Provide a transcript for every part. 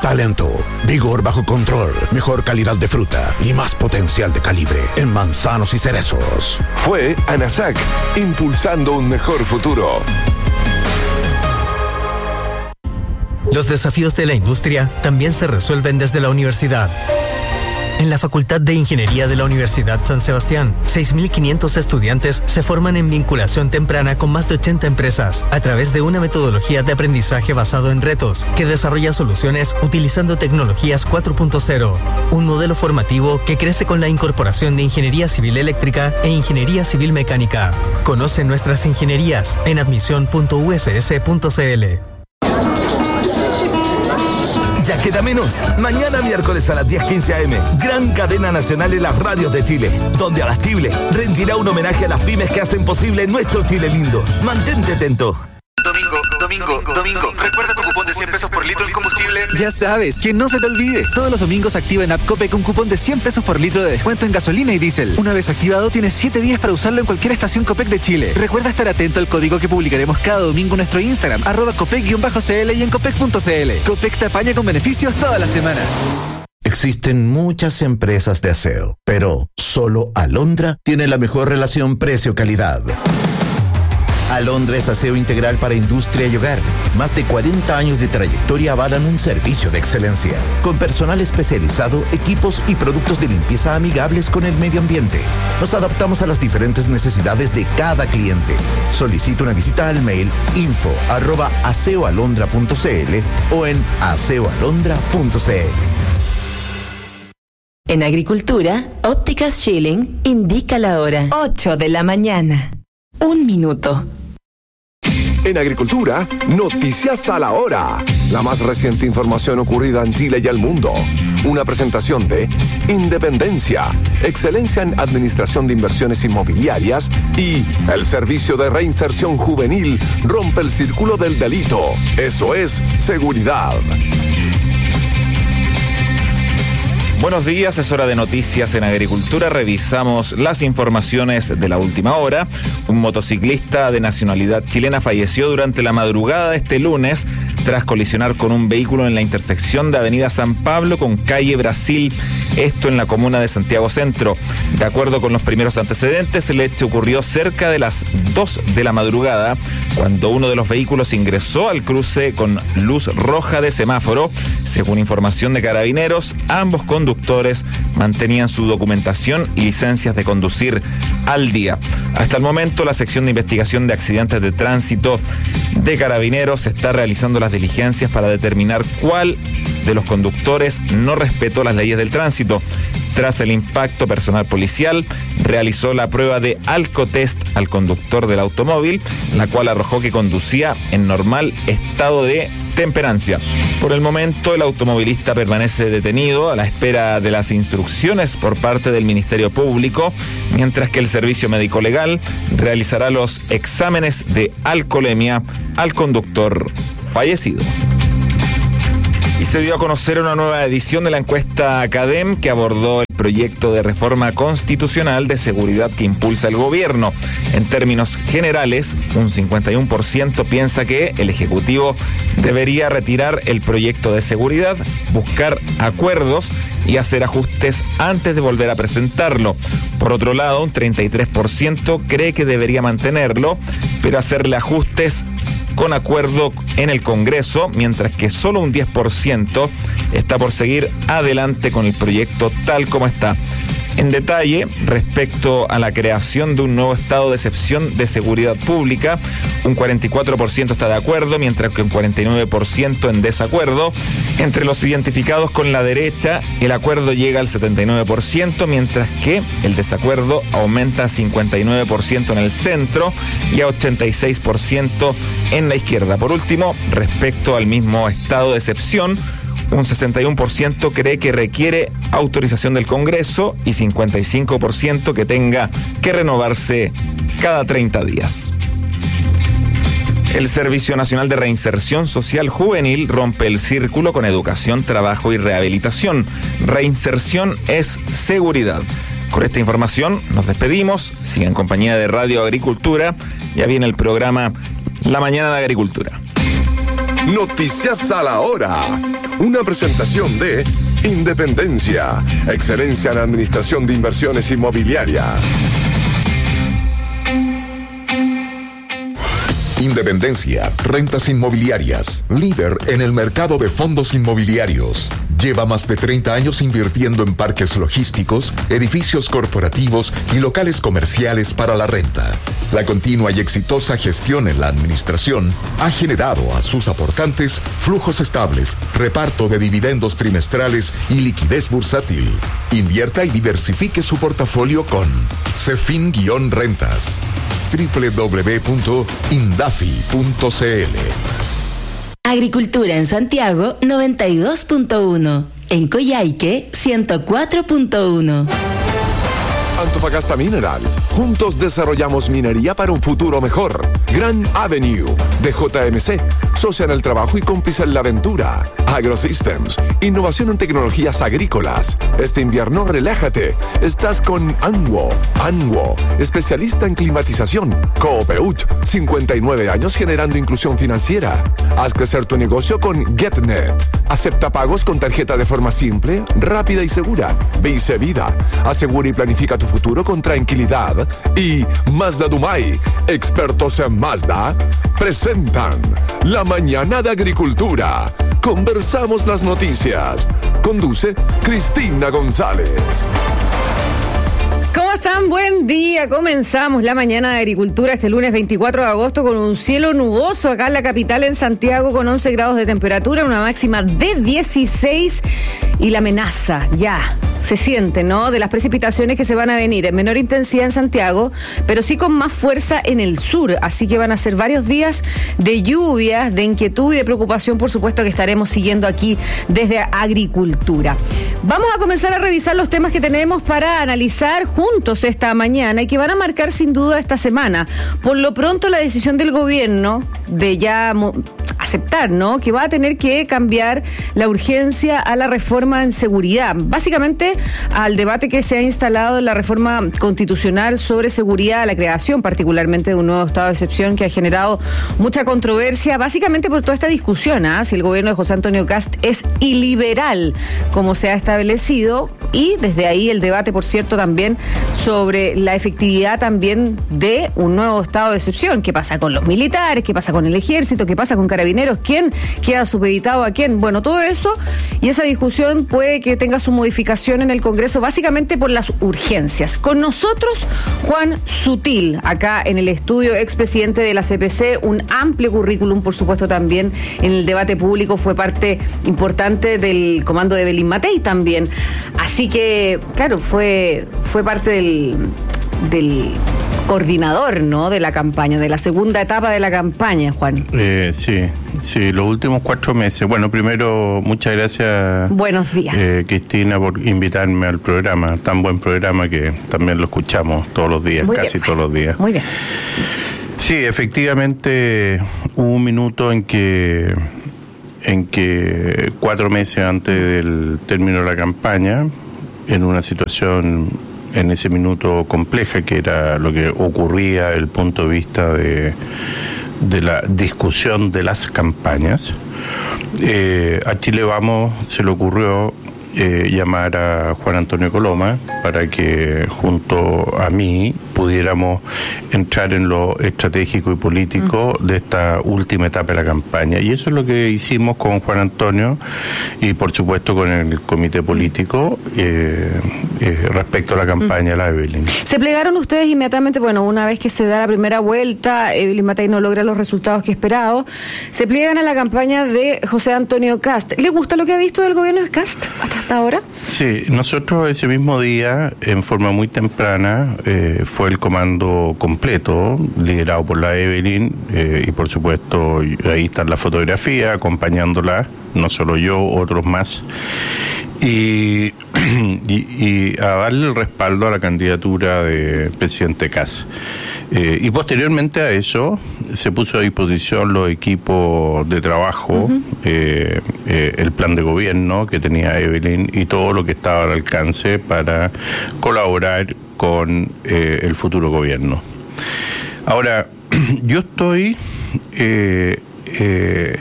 Talento, vigor bajo control, mejor calidad de fruta y más potencial de calibre en manzanos y cerezos. Fue ANASAC, impulsando un mejor futuro. Los desafíos de la industria también se resuelven desde la universidad. En la Facultad de Ingeniería de la Universidad San Sebastián, 6.500 estudiantes se forman en vinculación temprana con más de 80 empresas a través de una metodología de aprendizaje basado en retos que desarrolla soluciones utilizando tecnologías 4.0, un modelo formativo que crece con la incorporación de ingeniería civil eléctrica e ingeniería civil mecánica. Conoce nuestras ingenierías en admisión.uss.cl. Ya queda menos. Mañana miércoles a las 10:15 a.m. Gran cadena nacional en las radios de Chile, donde Abastible rendirá un homenaje a las pymes que hacen posible nuestro Chile lindo. Mantente atento. Domingo, ¿recuerda tu cupón de 100 pesos por litro en combustible? Ya sabes, que no se te olvide. Todos los domingos activa en App Copec un cupón de 100 pesos por litro de descuento en gasolina y diésel. Una vez activado, tienes 7 días para usarlo en cualquier estación Copec de Chile. Recuerda estar atento al código que publicaremos cada domingo en nuestro Instagram, @Copec_CL y en Copec.cl. Copec te apaña con beneficios todas las semanas. Existen muchas empresas de aseo, pero solo Alondra tiene la mejor relación precio-calidad. Alondra es aseo integral para industria y hogar. Más de 40 años de trayectoria avalan un servicio de excelencia, con personal especializado, equipos y productos de limpieza amigables con el medio ambiente. Nos adaptamos a las diferentes necesidades de cada cliente. Solicita una visita al mail info@aseoalondra.cl o en aseoalondra.cl. En Agricultura, Ópticas Schilling indica la hora. 8 de la mañana. 1 minuto. En Agricultura, noticias a la hora. La más reciente información ocurrida en Chile y el mundo. Una presentación de Independencia, excelencia en administración de inversiones inmobiliarias y el servicio de reinserción juvenil rompe el círculo del delito. Eso es seguridad. Buenos días, es hora de noticias en Agricultura. Revisamos las informaciones de la última hora. Un motociclista de nacionalidad chilena falleció durante la madrugada de este lunes tras colisionar con un vehículo en la intersección de Avenida San Pablo con calle Brasil, esto en la comuna de Santiago Centro. De acuerdo con los primeros antecedentes, el hecho ocurrió cerca de las 2 de la madrugada, cuando uno de los vehículos ingresó al cruce con luz roja de semáforo. Según información de Carabineros, ambos conductores mantenían su documentación y licencias de conducir al día. Hasta el momento, la sección de investigación de accidentes de tránsito de Carabineros está realizando las diligencias para determinar cuál de los conductores no respetó las leyes del tránsito. Tras el impacto, personal policial realizó la prueba de alcotest al conductor del automóvil, la cual arrojó que conducía en normal estado de temperancia. Por el momento, el automovilista permanece detenido a la espera de las instrucciones por parte del Ministerio Público, mientras que el Servicio Médico Legal realizará los exámenes de alcoholemia al conductor fallecido. Y se dio a conocer una nueva edición de la encuesta CADEM que abordó el proyecto de reforma constitucional de seguridad que impulsa el gobierno. En términos generales, un 51% piensa que el Ejecutivo debería retirar el proyecto de seguridad, buscar acuerdos y hacer ajustes antes de volver a presentarlo. Por otro lado, un 33% cree que debería mantenerlo, pero hacerle ajustes con acuerdo en el Congreso, mientras que solo un 10% está por seguir adelante con el proyecto tal como está. En detalle, respecto a la creación de un nuevo estado de excepción de seguridad pública, un 44% está de acuerdo, mientras que un 49% en desacuerdo. Entre los identificados con la derecha, el acuerdo llega al 79%, mientras que el desacuerdo aumenta a 59% en el centro y a 86% en la izquierda. Por último, respecto al mismo estado de excepción, un 61% cree que requiere autorización del Congreso y 55% que tenga que renovarse cada 30 días. El Servicio Nacional de Reinserción Social Juvenil rompe el círculo con educación, trabajo y rehabilitación. Reinserción es seguridad. Con esta información nos despedimos. Sigan en compañía de Radio Agricultura. Ya viene el programa La Mañana de Agricultura. Noticias a la hora. Una presentación de Independencia, excelencia en administración de inversiones inmobiliarias. Independencia, rentas inmobiliarias, líder en el mercado de fondos inmobiliarios. Lleva más de 30 años invirtiendo en parques logísticos, edificios corporativos y locales comerciales para la renta. La continua y exitosa gestión en la administración ha generado a sus aportantes flujos estables, reparto de dividendos trimestrales y liquidez bursátil. Invierta y diversifique su portafolio con Cefin-Rentas. www.indafi.cl. Agricultura en Santiago 92.1. En Coyhaique 104.1. Antofagasta Minerals. Juntos desarrollamos minería para un futuro mejor. Gran Avenue de JMC. Socia en el trabajo y cómplice en la aventura. AgroSystems. Innovación en tecnologías agrícolas. Este invierno relájate. Estás con Anwo. Anwo. Especialista en climatización. Coopeut. 59 años generando inclusión financiera. Haz crecer tu negocio con GetNet. Acepta pagos con tarjeta de forma simple, rápida y segura. Vice Vida. Asegura y planifica tu futuro con tranquilidad. Y Mazda Dumay, expertos en Mazda, presentan La Mañana de Agricultura. Conversamos las noticias. Conduce Cristina González. ¿Cómo están? Buen día. Comenzamos la mañana de agricultura este lunes 24 de agosto con un cielo nuboso acá en la capital, en Santiago, con 11 grados de temperatura, una máxima de 16 y la amenaza ya se siente, ¿no?, de las precipitaciones que se van a venir en menor intensidad en Santiago, pero sí con más fuerza en el sur, así que van a ser varios días de lluvias, de inquietud y de preocupación, por supuesto, que estaremos siguiendo aquí desde Agricultura. Vamos a comenzar a revisar los temas que tenemos para analizar juntos esta mañana y que van a marcar sin duda esta semana. Por lo pronto, la decisión del gobierno de ya aceptar, ¿no?, que va a tener que cambiar la urgencia a la reforma en seguridad, básicamente al debate que se ha instalado en la reforma constitucional sobre seguridad, la creación particularmente de un nuevo estado de excepción que ha generado mucha controversia, básicamente por toda esta discusión, si el gobierno de José Antonio Kast es iliberal, como se ha establecido, y desde ahí el debate, por cierto, también sobre la efectividad también de un nuevo estado de excepción. ¿Qué pasa con los militares? ¿Qué pasa con el ejército? ¿Qué pasa con carabineros? ¿Quién queda supeditado a quién? Bueno, todo eso, y esa discusión puede que tenga su modificación en el Congreso, básicamente por las urgencias. Con nosotros, Juan Sutil, acá en el estudio, expresidente de la CPC, un amplio currículum, por supuesto, también en el debate público, fue parte importante del comando de Belín Matei también. Así que, claro, fue parte del coordinador, ¿no?, de la campaña, de la segunda etapa de la campaña, Juan. Sí, los últimos 4 meses. Bueno, primero, muchas gracias. Buenos días. Cristina, por invitarme al programa, tan buen programa que también lo escuchamos todos los días, todos los días. Muy bien. Sí, efectivamente, hubo un minuto en que 4 meses antes del término de la campaña, en una situación en ese minuto compleja, que era lo que ocurría desde el punto de vista de la discusión de las campañas, a Chile Vamos se le ocurrió llamar a Juan Antonio Coloma para que junto a mí pudiéramos entrar en lo estratégico y político de esta última etapa de la campaña, y eso es lo que hicimos con Juan Antonio y por supuesto con el comité político respecto a la campaña de la Evelyn. Se plegaron ustedes inmediatamente, bueno, una vez que se da la primera vuelta, Evelyn Matei no logra los resultados que esperaba, se pliegan a la campaña de José Antonio Kast. ¿Le gusta lo que ha visto del gobierno de Kast hasta ahora? Sí, nosotros ese mismo día, en forma muy temprana, fue el comando completo, liderado por la Evelyn, y por supuesto ahí está la fotografía acompañándola, no solo yo, otros más, y a darle el respaldo a la candidatura de presidente Kast. Y posteriormente a eso se puso a disposición los equipos de trabajo, el plan de gobierno que tenía Evelyn y todo lo que estaba al alcance para colaborar con el futuro gobierno. Ahora, yo estoy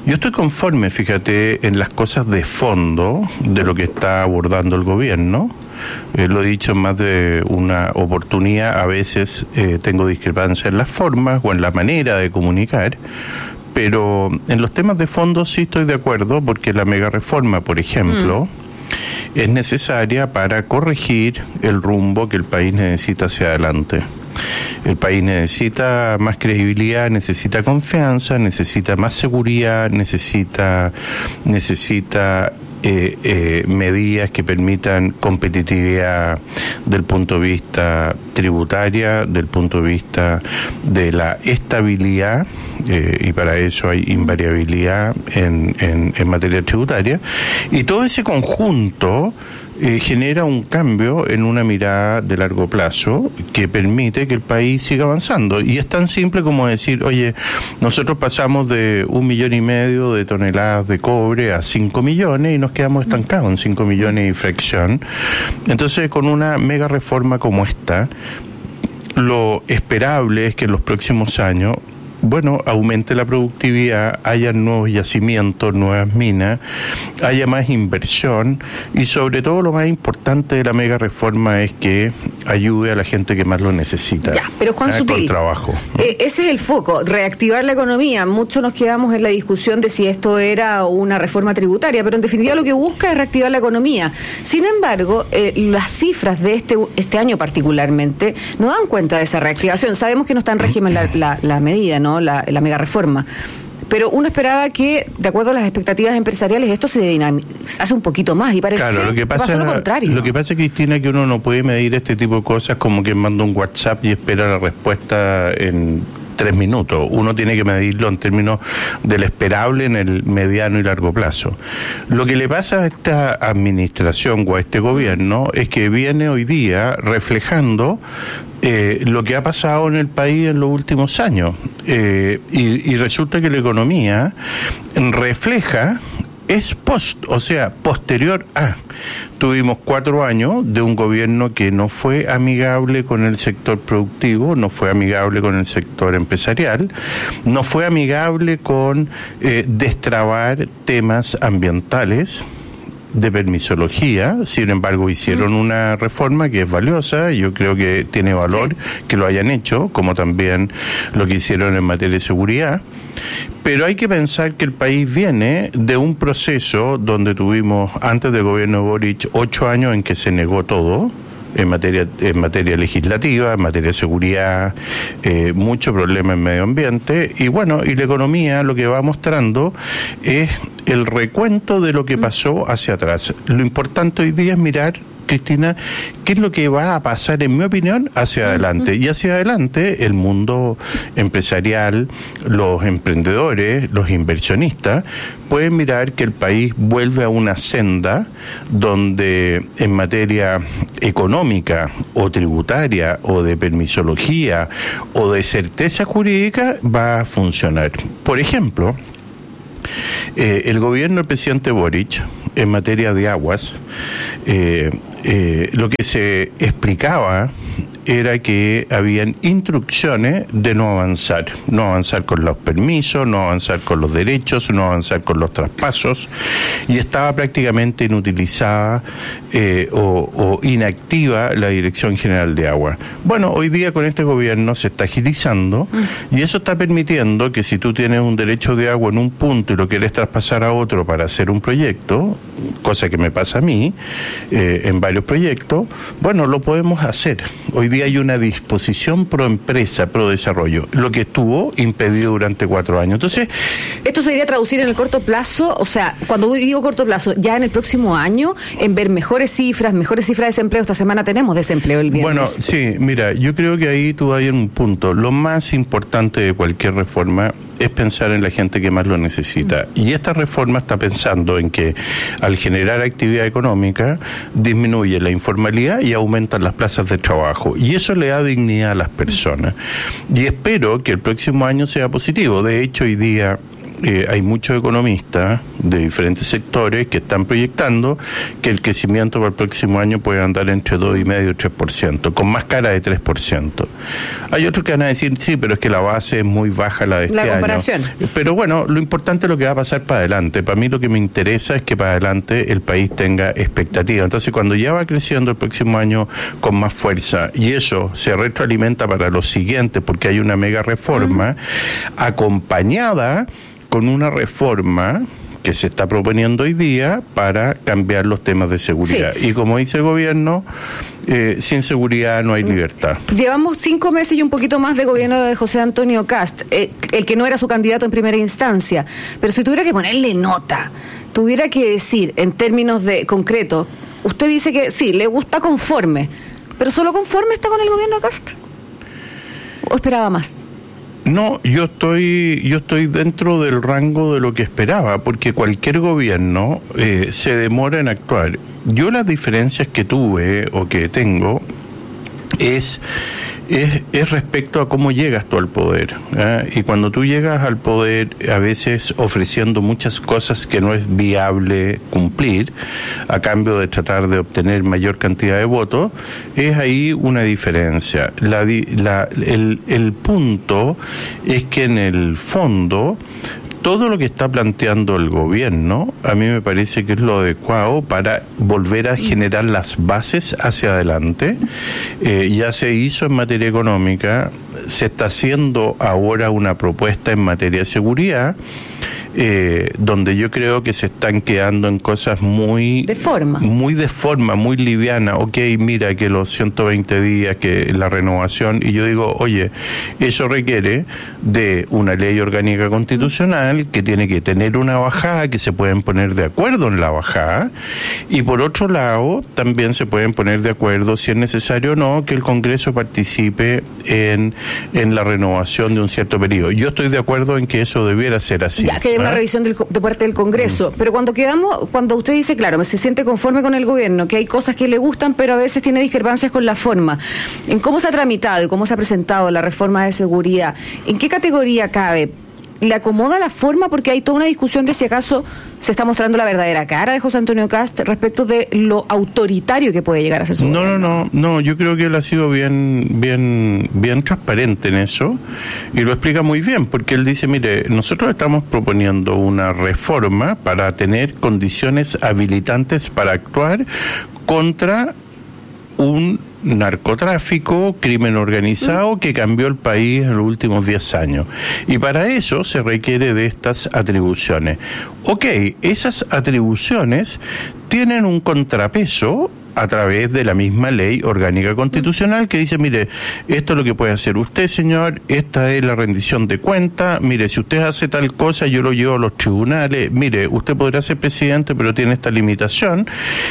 Yo estoy conforme, fíjate, en las cosas de fondo de lo que está abordando el gobierno. Lo he dicho en más de una oportunidad, a veces tengo discrepancia en las formas o en la manera de comunicar, pero en los temas de fondo sí estoy de acuerdo, porque la mega reforma, por ejemplo, es necesaria para corregir el rumbo que el país necesita hacia adelante. El país necesita más credibilidad, necesita confianza, necesita más seguridad, necesita medidas que permitan competitividad del punto de vista tributaria, del punto de vista de la estabilidad, y para eso hay invariabilidad en materia tributaria, y todo ese conjunto genera un cambio en una mirada de largo plazo que permite que el país siga avanzando. Y es tan simple como decir, oye, nosotros pasamos de 1,5 millones de toneladas de cobre a 5 millones y nos quedamos estancados en 5 millones y fracción. Entonces, con una mega reforma como esta, lo esperable es que en los próximos años aumente la productividad, haya nuevos yacimientos, nuevas minas, haya más inversión, y sobre todo lo más importante de la mega reforma es que ayude a la gente que más lo necesita. Ya, pero Juan Sutil, con trabajo. Ese es el foco, reactivar la economía. Muchos nos quedamos en la discusión de si esto era una reforma tributaria, pero en definitiva lo que busca es reactivar la economía. Sin embargo, las cifras de este año particularmente no dan cuenta de esa reactivación. Sabemos que no está en régimen la medida, ¿no? La mega reforma. Pero uno esperaba que, de acuerdo a las expectativas empresariales, esto se hace un poquito más, y parece que pasa lo contrario. Lo que pasa, Cristina, es que uno no puede medir este tipo de cosas como que manda un WhatsApp y espera la respuesta en 3 minutos. Uno tiene que medirlo en términos del esperable en el mediano y largo plazo. Lo que le pasa a esta administración o a este gobierno es que viene hoy día reflejando lo que ha pasado en el país en los últimos años, y resulta que la economía refleja posterior a. Tuvimos 4 años de un gobierno que no fue amigable con el sector productivo, no fue amigable con el sector empresarial, no fue amigable con destrabar temas ambientales, de permisología. Sin embargo, hicieron una reforma que es valiosa, yo creo que tiene valor que lo hayan hecho, como también lo que hicieron en materia de seguridad. Pero hay que pensar que el país viene de un proceso donde tuvimos, antes del gobierno de Boric, 8 años en que se negó todo, en materia legislativa, en materia de seguridad, mucho problema en medio ambiente, y la economía lo que va mostrando es el recuento de lo que pasó hacia atrás. Lo importante hoy día es mirar, Cristina, qué es lo que va a pasar, en mi opinión, hacia adelante. Y hacia adelante el mundo empresarial, los emprendedores, los inversionistas, pueden mirar que el país vuelve a una senda donde en materia económica o tributaria o de permisología o de certeza jurídica va a funcionar. Por ejemplo, el gobierno del presidente Boric, en materia de aguas, lo que se explicaba era que habían instrucciones de no avanzar con los permisos, no avanzar con los derechos, no avanzar con los traspasos, y estaba prácticamente inutilizada o inactiva la Dirección General de Agua. Bueno, hoy día con este gobierno se está agilizando, y eso está permitiendo que si tú tienes un derecho de agua en un punto y lo quieres traspasar a otro para hacer un proyecto, cosa que me pasa a mí en varios proyectos, lo podemos hacer. Hoy día hay una disposición pro empresa, pro desarrollo, lo que estuvo impedido durante 4 años. Entonces, ¿esto se debería traducir en el corto plazo? O sea, cuando digo corto plazo, ya en el próximo año, en ver mejores cifras de desempleo. Esta semana tenemos desempleo el viernes. Bueno, sí, mira, yo creo que ahí tú hay un punto. Lo más importante de cualquier reforma es pensar en la gente que más lo necesita. Y esta reforma está pensando en que al generar actividad económica disminuye la informalidad y aumentan las plazas de trabajo. Y eso le da dignidad a las personas. Y espero que el próximo año sea positivo. De hecho, hoy día hay muchos economistas de diferentes sectores que están proyectando que el crecimiento para el próximo año puede andar entre 2,5% y 3%, con más cara de 3%. Hay otros que van a decir, sí, pero es que la base es muy baja la de este año. Pero bueno, lo importante es lo que va a pasar para adelante. Para mí lo que me interesa es que para adelante el país tenga expectativa. Entonces, cuando ya va creciendo el próximo año con más fuerza, y eso se retroalimenta para los siguientes, porque hay una mega reforma, acompañada con una reforma que se está proponiendo hoy día para cambiar los temas de seguridad. Sí. Y como dice el gobierno, sin seguridad no hay libertad. Llevamos 5 meses y un poquito más de gobierno de José Antonio Kast, el que no era su candidato en primera instancia. Pero si tuviera que ponerle nota, tuviera que decir en términos de concreto, usted dice que sí, le gusta conforme, pero ¿solo conforme está con el gobierno de Kast? ¿O esperaba más? No, yo estoy dentro del rango de lo que esperaba, porque cualquier gobierno se demora en actuar. Yo las diferencias que tuve o que tengo es respecto a cómo llegas tú al poder, ¿eh? Y cuando tú llegas al poder, a veces ofreciendo muchas cosas que no es viable cumplir, a cambio de tratar de obtener mayor cantidad de votos, es ahí una diferencia. El punto es que en el fondo, todo lo que está planteando el gobierno, a mí me parece que es lo adecuado para volver a generar las bases hacia adelante. Ya se hizo en materia económica, se está haciendo ahora una propuesta en materia de seguridad, donde yo creo que se están quedando en cosas muy de forma, muy liviana. Ok, mira que los 120 días, que la renovación, y yo digo, oye, eso requiere de una ley orgánica constitucional que tiene que tener una bajada, que se pueden poner de acuerdo en la bajada, y por otro lado también se pueden poner de acuerdo, si es necesario o no, que el Congreso participe en la renovación de un cierto periodo. Yo estoy de acuerdo en que eso debiera ser así. Ya, que haya una revisión de parte del Congreso, pero cuando usted dice, claro, se siente conforme con el gobierno, que hay cosas que le gustan, pero a veces tiene discrepancias con la forma, en cómo se ha tramitado y cómo se ha presentado la reforma de seguridad, ¿en qué categoría cabe? ¿Le acomoda la forma? Porque hay toda una discusión de si acaso se está mostrando la verdadera cara de José Antonio Kast respecto de lo autoritario que puede llegar a ser su gobierno. No, yo creo que él ha sido bien transparente en eso, y lo explica muy bien, porque él dice, mire, nosotros estamos proponiendo una reforma para tener condiciones habilitantes para actuar contra un narcotráfico, crimen organizado que cambió el país en los últimos 10 años. Y para eso se requiere de estas atribuciones. Ok, esas atribuciones tienen un contrapeso a través de la misma ley orgánica constitucional que dice, mire, esto es lo que puede hacer usted, señor, esta es la rendición de cuentas, mire, si usted hace tal cosa, yo lo llevo a los tribunales, mire, usted podrá ser presidente, pero tiene esta limitación,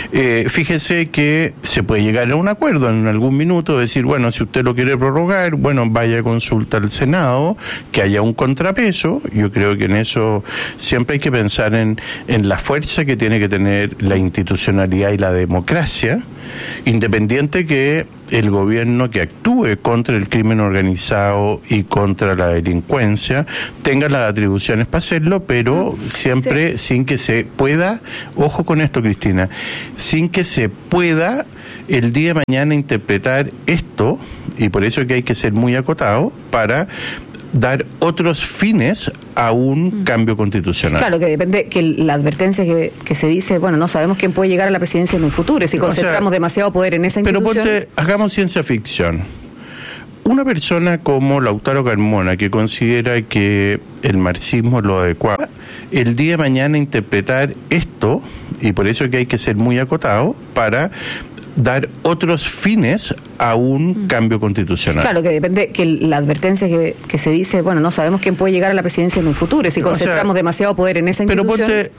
fíjese que se puede llegar a un acuerdo en algún minuto, decir, bueno, si usted lo quiere prorrogar, bueno, vaya a consultar al Senado, que haya un contrapeso. Yo creo que en eso siempre hay que pensar en la fuerza que tiene que tener la institucionalidad y la democracia, independiente que el gobierno que actúe contra el crimen organizado y contra la delincuencia tenga las atribuciones para hacerlo, pero siempre sin que se pueda, ojo con esto, Cristina, sin que se pueda el día de mañana interpretar esto, y por eso es que hay que ser muy acotado para dar otros fines a un cambio constitucional. Claro, que depende, que la advertencia que se dice, bueno, no sabemos quién puede llegar a la presidencia en un futuro, si concentramos demasiado poder en esa institución. Pero hagamos ciencia ficción. Una persona como Lautaro Carmona, que considera que el marxismo es lo adecuado, el día de mañana interpretar esto, y por eso es que hay que ser muy acotado, para dar otros fines a un cambio constitucional. Claro, que depende, que la advertencia que se dice, bueno, no sabemos quién puede llegar a la presidencia en un futuro, si concentramos demasiado poder en esa institución. Pero